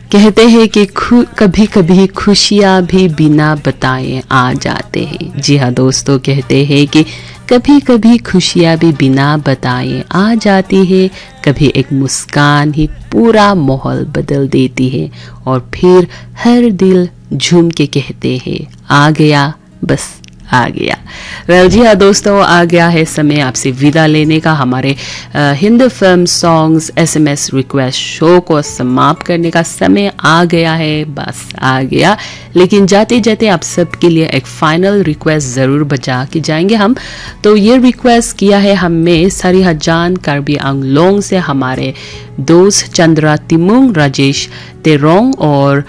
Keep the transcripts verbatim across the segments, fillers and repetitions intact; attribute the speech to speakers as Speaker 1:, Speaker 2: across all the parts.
Speaker 1: कहते हैं कि कभी कभी खुशियाँ भी बिना बताए आ जाते हैं। जी हाँ दोस्तों, कहते हैं कि कभी कभी खुशियाँ भी बिना बताए आ जाती है। कभी एक मुस्कान ही पूरा माहौल बदल देती है और फिर हर दिल झूम के कहते हैं आ गया, बस आ गया। वेल well, जी हाँ दोस्तों, आ गया है समय आपसे विदा लेने का। हमारे Hindi film songs SMS request show को समाप्त करने का समय आ गया है, बस आ गया। लेकिन जाते जाते आप सबके लिए एक फाइनल रिक्वेस्ट ज़रूर बजा के जाएंगे हम। तो ये रिक्वेस्ट किया है हमें सरिहजान कार्बी आंगलोंग से हमारे दोस्त चंद्रा तिमुंग, राजेश तेरोंग और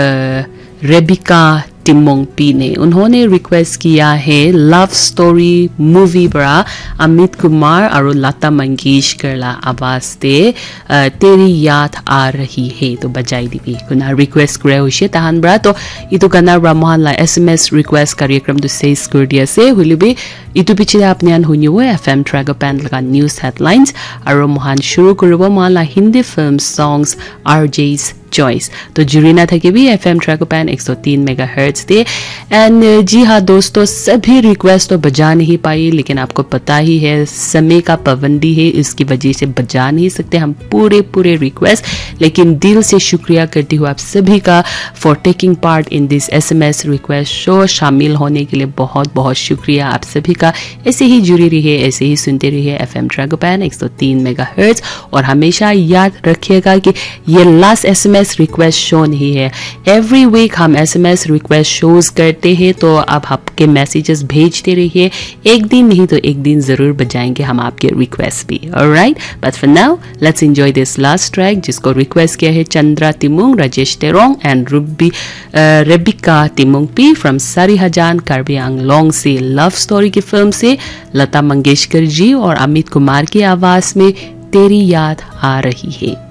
Speaker 1: रेबिका टिमोंगपी ने। उन्होंने रिक्वेस्ट किया है लव स्टोरी मूवी बरा अमित कुमार और लता मंगेशकर ला आवाज दे तेरी याद आ रही है। तो बजाई दी कुना रिक्वेस्ट करे हुए तहान बरा। तो इतो गाना रामोहन ला एसएमएस रिक्वेस्ट कार्यक्रम तो से स्कूडिया से हुलिबे इतो पीछे आपने अन हुई हुए एफएम ट्रैगर पैन लगा न्यूज हेडलाइंस और मोहन शुरू करबो माला Hindi film songs RJs choice. तो जुड़ना था कि भी एफ एम ट्रैकोपैन एक सौ तीन मेगा हर्ट्ज थे। एंड जी हाँ दोस्तों, सभी रिक्वेस्ट तो बजा नहीं पाई, लेकिन आपको पता ही है समय का पाबंदी है, इसकी वजह से बजा नहीं सकते हम पूरे पूरे रिक्वेस्ट। लेकिन दिल से शुक्रिया करती हूँ आप सभी का for taking part in this SMS request show. शामिल होने के लिए बहुत बहुत शुक्रिया आप सभी का। ऐसे ही जुड़ी रहिए, ऐसे ही सुनते रहिए एफ एम ट्रैकोपैन एक सौ तीन मेगा हर्ट्ज। और हमेशा याद रखिएगा कि ये लास्ट एसएमएस रिक्वेस्ट शो नहीं है। एवरी वीक हम एसएमएस रिक्वेस्ट शोज करते हैं, तो आप आपके मैसेजेस भेजते रहिए। एक दिन नहीं तो एक दिन जरूर बजाएंगे हम आपके रिक्वेस्ट भी। Alright, but for now let's enjoy this last track जिसको रिक्वेस्ट किया है Chandra तिमुंग, Rajesh तेरोंग and ruby Rebecca तिमुंगपी from सरिहजान Karbi Anglong से। लव स्टोरी की फिल्म से लता मंगेशकर जी और अमित कुमार की आवाज में तेरी याद आ रही है।